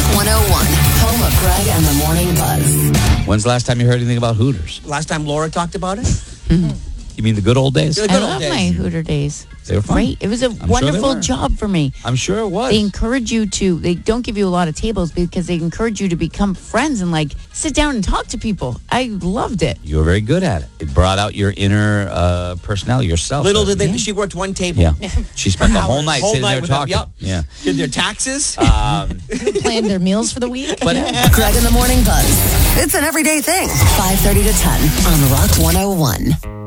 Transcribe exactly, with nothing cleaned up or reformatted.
one oh one, home of Greg and the Morning Buzz. When's the last time you heard anything about Hooters? Last time Laura talked about it? Mm-hmm. You mean the good old days? The good I old love days. my Hooter days. They were fun. Great. It was a I'm sure wonderful they were. job for me. I'm sure it was. They encourage you to, they don't give you a lot of tables because they encourage you to become friends and like sit down and talk to people. I loved it. You were very good at it. It brought out your inner uh, personality, yourself. Little did they, Yeah. she worked one table. Yeah. She spent the whole night Whole sitting night there with them, talking. yep. Yeah. Did their taxes? Um, Plan their meals for the week. but Greg and the Morning Buzz. It's an everyday thing. five thirty to ten on Rock one oh one.